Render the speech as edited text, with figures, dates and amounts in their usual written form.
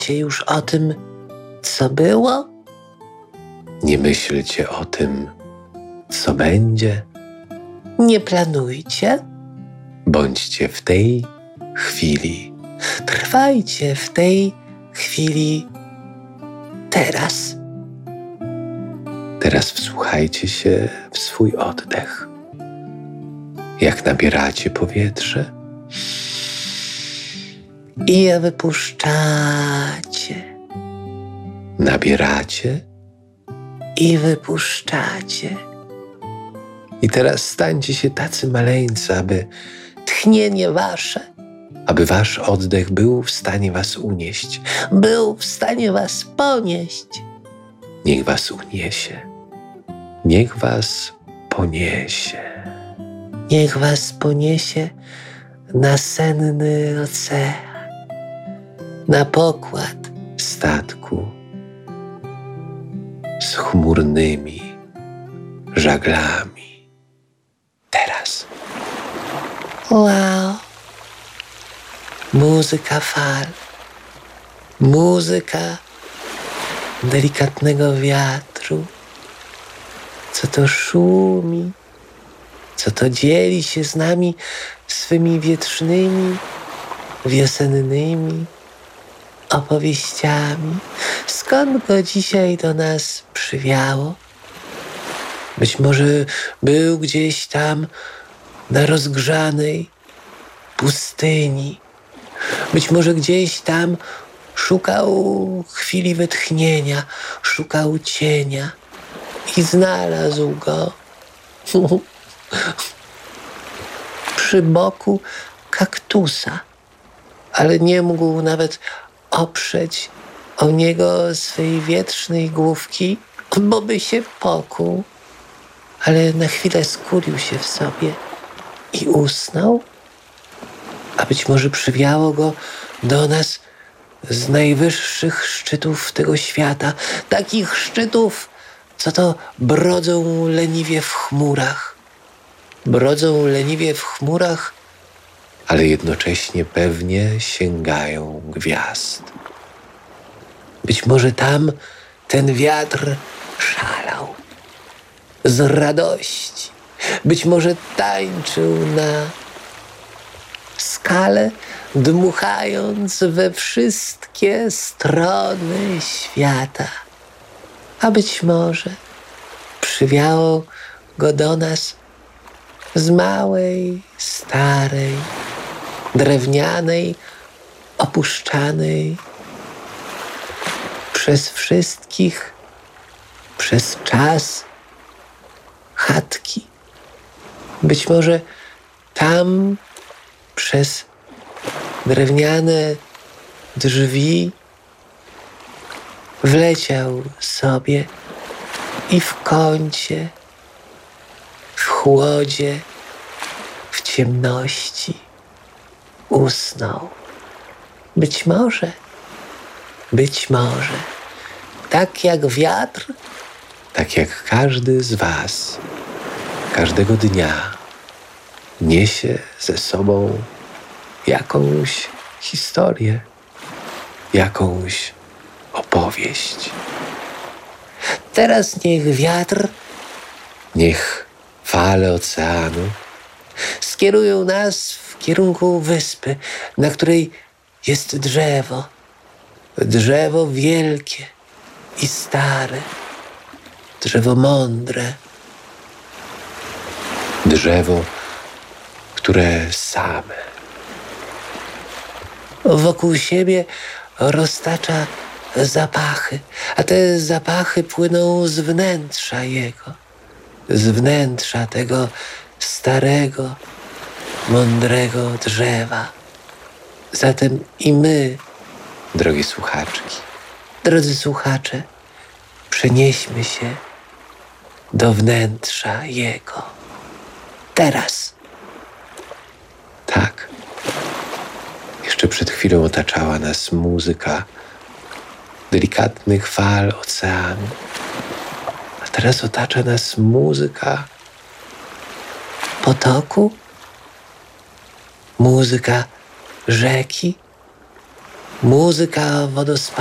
już o tym, co było? Nie myślcie o tym, co będzie. Nie planujcie. Bądźcie w tej chwili. Trwajcie w tej chwili teraz. Teraz wsłuchajcie się w swój oddech. Jak nabieracie powietrze I je wypuszczacie. nabieracie I wypuszczacie. i teraz stańcie się tacy maleńcy, Tchnienie wasze aby wasz oddech był w stanie was unieść. był w stanie was ponieść. Niech was uniesie. Niech was poniesie. Niech was poniesie na senny ocean, na pokład Statku z chmurnymi żaglami. Teraz. Wow. Muzyka fal. Muzyka delikatnego wiatru. Co to szumi, co to dzieli się z nami swymi wietrznymi, wiosennymi opowieściami. Skąd go dzisiaj do nas przywiało? Być może był gdzieś tam na rozgrzanej pustyni. Być może gdzieś tam szukał chwili wytchnienia, szukał cienia i znalazł go przy boku kaktusa, ale nie mógł nawet oprzeć o niego swej wietrznej główki, bo by się pokłuł, ale na chwilę skulił się w sobie i usnął, a być może przywiało go do nas z najwyższych szczytów tego świata, takich szczytów, co to brodzą leniwie w chmurach. Brodzą leniwie w chmurach, Ale jednocześnie pewnie sięgają gwiazd. być może tam ten wiatr szalał z radości. Być może tańczył na skale, dmuchając we wszystkie strony świata. A być może przywiało go do nas z małej, starej, drewnianej, opuszczanej przez wszystkich, przez czas chatki. Być może tam przez drewniane drzwi wleciał sobie i w kącie, w chłodzie, w ciemności usnął. Być może, tak jak wiatr, Tak jak każdy z was, każdego dnia niesie ze sobą jakąś historię, jakąś opowieść. teraz niech wiatr Niech fale oceanu skierują nas w kierunku wyspy, na której jest drzewo. Drzewo wielkie i stare. Drzewo mądre. drzewo, które same Wokół siebie roztacza zapachy, a te zapachy płyną z wnętrza jego. Z wnętrza tego starego, mądrego drzewa. Zatem i my, drogie słuchaczki, drodzy słuchacze, przenieśmy się do wnętrza jego. Teraz. tak. Jeszcze przed chwilą otaczała nas muzyka delikatnych fal oceanu, a teraz otacza nas muzyka Potoku, muzyka rzeki, Muzyka wodospadu.